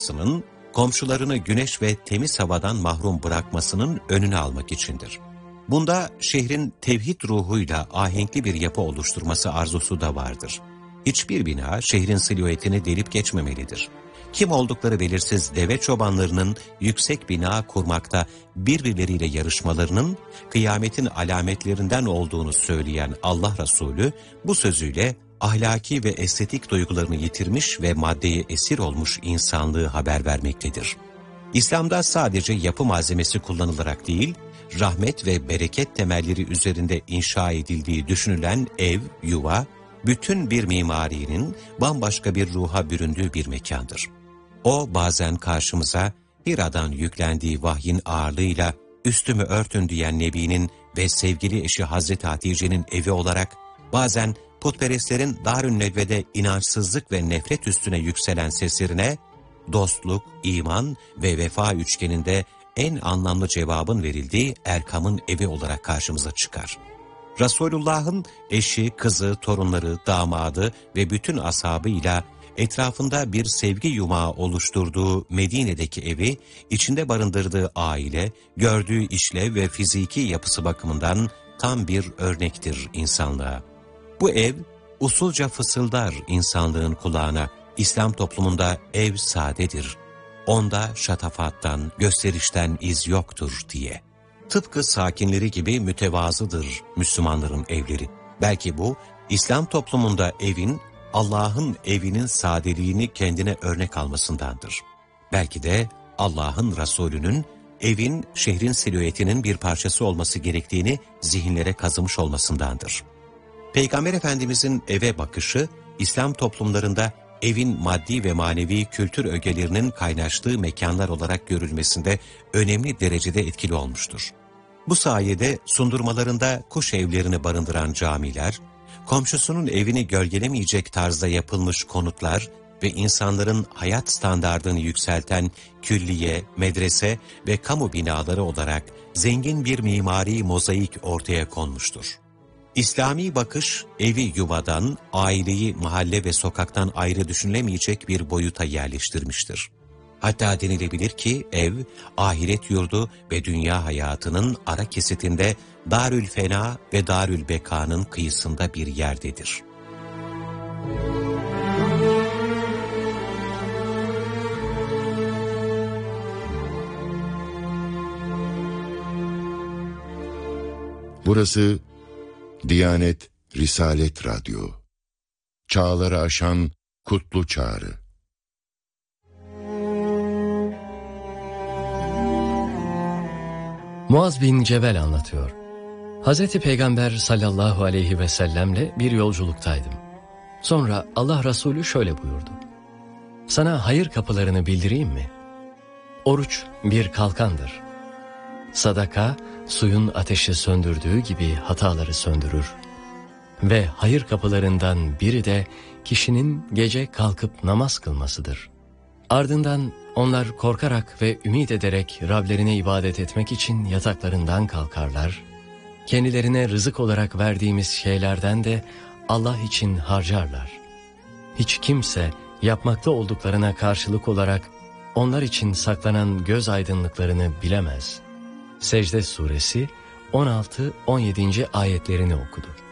komşularını güneş ve temiz havadan mahrum bırakmasının önünü almak içindir. Bunda şehrin tevhid ruhuyla ahenkli bir yapı oluşturması arzusu da vardır. Hiçbir bina şehrin silüetini delip geçmemelidir. Kim oldukları belirsiz deve çobanlarının yüksek bina kurmakta birbirleriyle yarışmalarının kıyametin alametlerinden olduğunu söyleyen Allah Resulü bu sözüyle ahlaki ve estetik duygularını yitirmiş ve maddeye esir olmuş insanlığı haber vermektedir. İslam'da sadece yapı malzemesi kullanılarak değil, rahmet ve bereket temelleri üzerinde inşa edildiği düşünülen ev, yuva, bütün bir mimarinin bambaşka bir ruha büründüğü bir mekandır. O bazen karşımıza Hira'dan yüklendiği vahyin ağırlığıyla üstümü örtün diyen Nebi'nin ve sevgili eşi Hazreti Hatice'nin evi olarak, bazen putperestlerin Darün Nedve'de inançsızlık ve nefret üstüne yükselen seslerine, dostluk, iman ve vefa üçgeninde en anlamlı cevabın verildiği Erkam'ın evi olarak karşımıza çıkar. Resulullah'ın eşi, kızı, torunları, damadı ve bütün ashabıyla etrafında bir sevgi yumağı oluşturduğu Medine'deki evi, içinde barındırdığı aile, gördüğü işlev ve fiziki yapısı bakımından tam bir örnektir insanlığa. Bu ev, usulca fısıldar insanlığın kulağına, İslam toplumunda ev sadedir. Onda şatafattan, gösterişten iz yoktur diye. Tıpkı sakinleri gibi mütevazıdır Müslümanların evleri. Belki bu, İslam toplumunda evin, Allah'ın evinin sadeliğini kendine örnek almasındandır. Belki de Allah'ın Resulü'nün evin şehrin silüetinin bir parçası olması gerektiğini zihinlere kazımış olmasındandır. Peygamber Efendimizin eve bakışı, İslam toplumlarında evin maddi ve manevi kültür ögelerinin kaynaştığı mekanlar olarak görülmesinde önemli derecede etkili olmuştur. Bu sayede sundurmalarında kuş evlerini barındıran camiler, komşusunun evini gölgelemeyecek tarzda yapılmış konutlar ve insanların hayat standardını yükselten külliye, medrese ve kamu binaları olarak zengin bir mimari mozaik ortaya konmuştur. İslami bakış, evi yuvadan, aileyi mahalle ve sokaktan ayrı düşünülemeyecek bir boyuta yerleştirmiştir. Hatta denilebilir ki ev, ahiret yurdu ve dünya hayatının ara kesitinde Darül Fena ve Darül Beka'nın kıyısında bir yerdedir. Burası Diyanet Risalet Radyo. Çağları aşan kutlu çağrı. Muaz bin Cebel anlatıyor. Hazreti Peygamber sallallahu aleyhi ve sellemle bir yolculuktaydım. Sonra Allah Resulü şöyle buyurdu. Sana hayır kapılarını bildireyim mi? Oruç bir kalkandır. Sadaka, suyun ateşi söndürdüğü gibi hataları söndürür. Ve hayır kapılarından biri de kişinin gece kalkıp namaz kılmasıdır. Ardından onlar korkarak ve ümit ederek Rablerine ibadet etmek için yataklarından kalkarlar. Kendilerine rızık olarak verdiğimiz şeylerden de Allah için harcarlar. Hiç kimse yapmakta olduklarına karşılık olarak onlar için saklanan göz aydınlıklarını bilemez. Secde suresi 16-17. ayetlerini okudu.